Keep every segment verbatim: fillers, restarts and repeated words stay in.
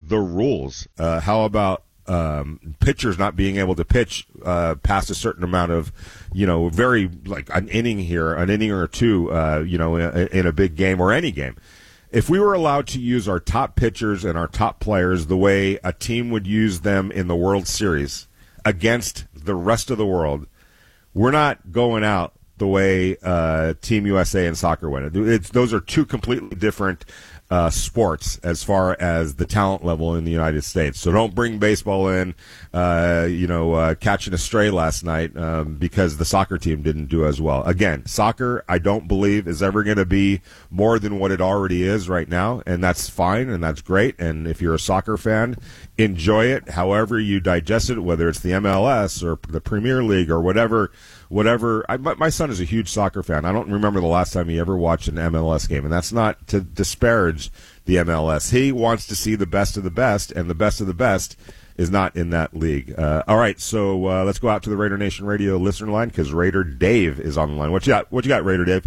the rules? Uh, how about um, pitchers not being able to pitch uh, past a certain amount of, you know, very like an inning here, an inning or two, uh, you know, in, in a big game or any game. If we were allowed to use our top pitchers and our top players the way a team would use them in the World Series against the rest of the world, we're not going out the way uh, Team U S A and soccer went. It's, those are two completely different uh, sports as far as the talent level in the United States. So don't bring baseball in, uh, you know, uh, catching a stray last night um, because the soccer team didn't do as well. Again, soccer, I don't believe, is ever going to be more than what it already is right now, and that's fine, and that's great. And if you're a soccer fan, enjoy it however you digest it, whether it's the M L S or the Premier League or whatever. Whatever, I, my son is a huge soccer fan. I don't remember the last time he ever watched an M L S game, and that's not to disparage the M L S. He wants to see the best of the best, and the best of the best is not in that league. Uh, all right, so uh, let's go out to the Raider Nation Radio listener line because Raider Dave is on the line. What you got? What you got, Raider Dave?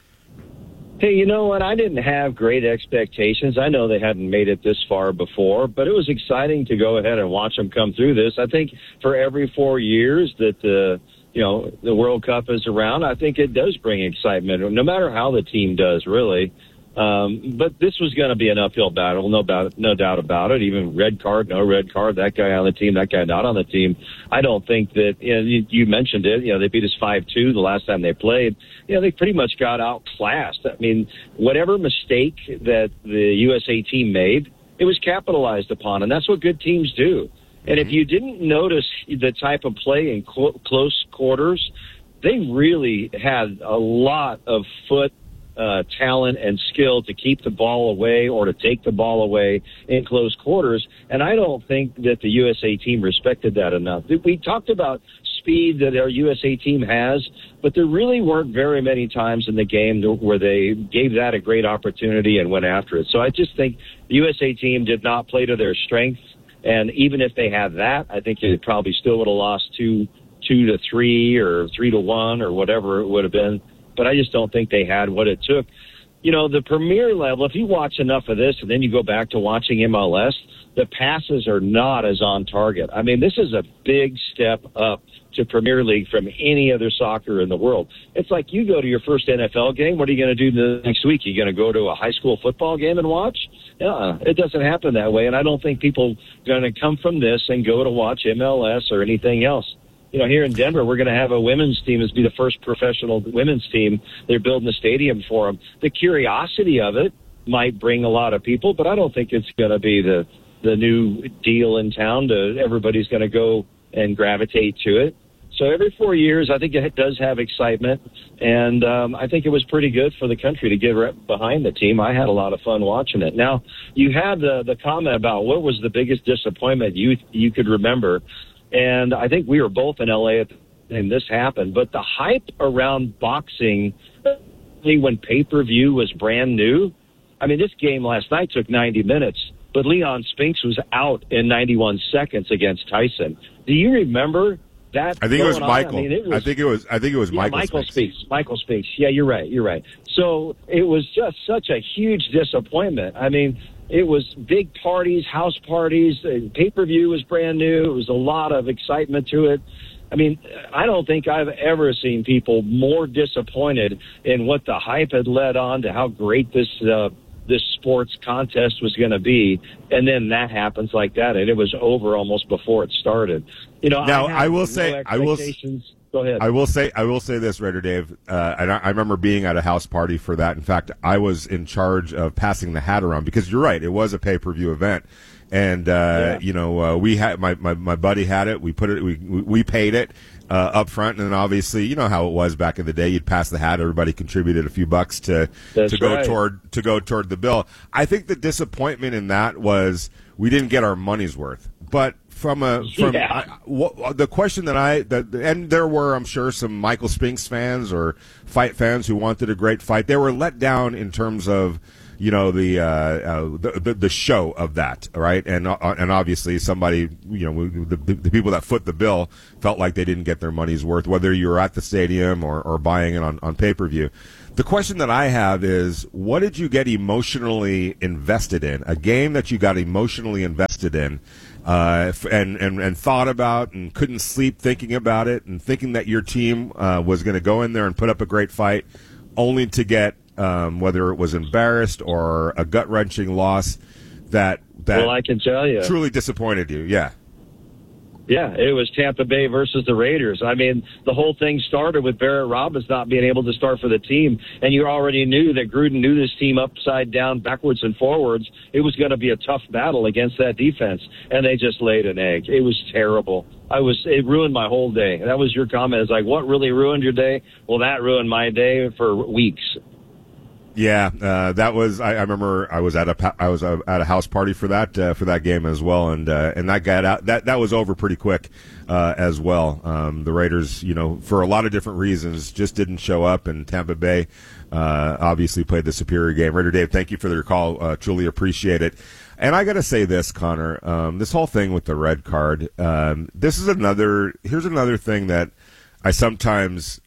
Hey, you know what? I didn't have great expectations. I know they hadn't made it this far before, but it was exciting to go ahead and watch them come through this. I think for every four years that the uh, you know, the World Cup is around, I think it does bring excitement, no matter how the team does, really. Um, but this was going to be an uphill battle, no doubt, no doubt about it. Even red card, no red card, that guy on the team, that guy not on the team. I don't think that, you know, you, you mentioned it, you know, they beat us five two the last time they played. You know, they pretty much got outclassed. I mean, whatever mistake that the U S A team made, it was capitalized upon, and that's what good teams do. And if you didn't notice the type of play in cl- close quarters, they really had a lot of foot uh, talent and skill to keep the ball away or to take the ball away in close quarters. And I don't think that the U S A team respected that enough. We talked about speed that our U S A team has, but there really weren't very many times in the game where they gave that a great opportunity and went after it. So I just think the U S A team did not play to their strengths. And even if they had that, I think they probably still would have lost two, two to three or three to one or whatever it would have been. But I just don't think they had what it took. You know, the Premier level, if you watch enough of this and then you go back to watching M L S, the passes are not as on target. I mean, this is a big step up to Premier League from any other soccer in the world. It's like you go to your first N F L game. What are you going to do the next week? Are you going to go to a high school football game and watch? Uh, it doesn't happen that way, and I don't think people are going to come from this and go to watch M L S or anything else. You know, here in Denver, we're going to have a women's team. This will be the first professional women's team. They're building a stadium for them. The curiosity of it might bring a lot of people, but I don't think it's going to be the, the new deal in town. To everybody's going to go and gravitate to it. So every four years, I think it does have excitement, and um, I think it was pretty good for the country to get right behind the team. I had a lot of fun watching it. Now, you had the, the comment about what was the biggest disappointment you you could remember, and I think we were both in L A at the time this happened, but the hype around boxing when pay-per-view was brand new, I mean, this game last night took ninety minutes, but Leon Spinks was out in ninety-one seconds against Tyson. Do you remember that? I think it was Michael. I, mean, it was, I think it was. I think it was yeah, Michael. Michael Spinks. Spinks. Michael Spinks. Yeah, you're right. You're right. So it was just such a huge disappointment. I mean, it was big parties, house parties. Pay per view was brand new. It was a lot of excitement to it. I mean, I don't think I've ever seen people more disappointed in what the hype had led on to how great this uh, this sports contest was going to be, and then that happens like that, and it was over almost before it started. You know, now I, I will no say, I will. Go ahead. I will say, I will say this, Raider Dave. Uh, and I, I remember being at a house party for that. In fact, I was in charge of passing the hat around because you're right, it was a pay-per-view event. And, uh, yeah. you know, uh, we had, my, my, my buddy had it. We put it, we, we paid it, uh, up front. And then obviously, you know how it was back in the day. You'd pass the hat. Everybody contributed a few bucks to, That's to go right. toward, to go toward the bill. I think the disappointment in that was we didn't get our money's worth. But from a, from, yeah. I, what, the question that I, that, and there were, I'm sure, some Michael Spinks fans or fight fans who wanted a great fight. They were let down in terms of, you know, the, uh, uh, the, the the show of that, right? And uh, and obviously somebody, you know, the, the people that foot the bill felt like they didn't get their money's worth, whether you were at the stadium or, or buying it on, on pay-per-view. The question that I have is, what did you get emotionally invested in? A game that you got emotionally invested invested in. Uh, and, and, and thought about and couldn't sleep thinking about it and thinking that your team uh, was going to go in there and put up a great fight, only to get, um, whether it was embarrassed or a gut-wrenching loss, that that well, I can tell you. truly disappointed you. Yeah. Yeah, it was Tampa Bay versus the Raiders. I mean, the whole thing started with Barrett Robbins not being able to start for the team, and you already knew that Gruden knew this team upside down, backwards and forwards. It was going to be a tough battle against that defense, and they just laid an egg. It was terrible. I was it ruined my whole day. That was your comment. It's like, what really ruined your day? Well, that ruined my day for weeks. Yeah, uh, that was. I, I remember I was at a I was at a house party for that uh, for that game as well, and uh, and that got out. That that was over pretty quick uh, as well. Um, the Raiders, you know, for a lot of different reasons, just didn't show up, and Tampa Bay uh, obviously played the superior game. Raider Dave, thank you for your call. Uh, truly appreciate it. And I got to say this, Connor, um, this whole thing with the red card. Um, this is another. Here's another thing that I sometimes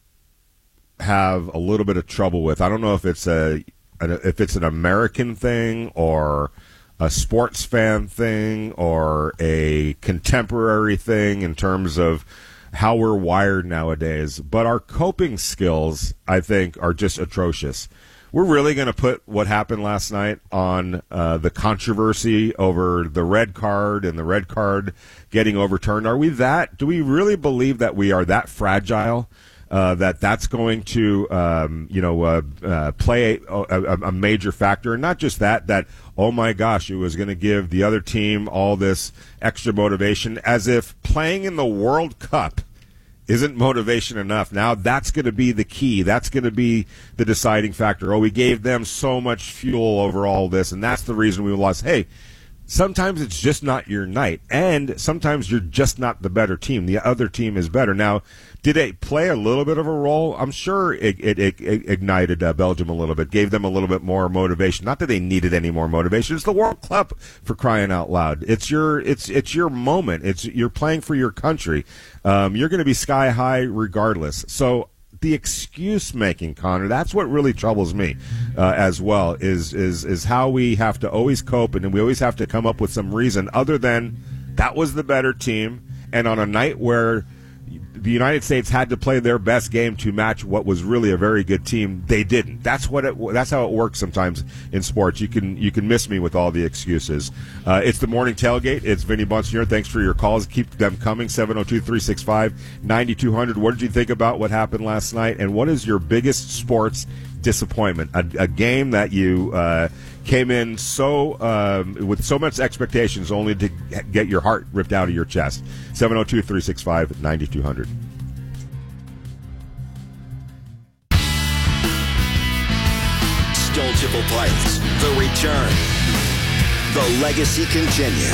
have a little bit of trouble with. I don't know if it's a if it's an American thing or a sports fan thing or a contemporary thing in terms of how we're wired nowadays, but our coping skills, I think, are just atrocious. We're really going to put what happened last night on uh, the controversy over the red card and the red card getting overturned. Are we that? Do we really believe that we are that fragile? Uh, that that's going to, um, you know, uh, uh, play a, a, a major factor. And not just that, that, oh, my gosh, it was going to give the other team all this extra motivation, as if playing in the World Cup isn't motivation enough. Now that's going to be the key. That's going to be the deciding factor. Oh, we gave them so much fuel over all this, and that's the reason we lost. Hey, sometimes it's just not your night, and sometimes you're just not the better team. The other team is better. Now, did it play a little bit of a role? I'm sure it, it, it, it ignited uh, Belgium a little bit, gave them a little bit more motivation. Not that they needed any more motivation. It's the World Cup, for crying out loud. It's your it's it's your moment. It's you're playing for your country. Um, you're going to be sky high regardless. So the excuse making, Connor, that's what really troubles me uh, as well. Is is is how we have to always cope, and we always have to come up with some reason other than that was the better team, and on a night where the United States had to play their best game to match what was really a very good team, they didn't. That's what it. That's how it works sometimes in sports. You can you can miss me with all the excuses. Uh, it's the morning tailgate. It's Vinny Bunson here. Thanks for your calls. Keep them coming. seven oh two, three six five, nine two hundred. What did you think about what happened last night? And what is your biggest sports disappointment? A, a game that you uh, came in so um, with so much expectations, only to get your heart ripped out of your chest. seven oh two, three six five, nine two hundred. Stone Temple Pilots, the return. The legacy continues.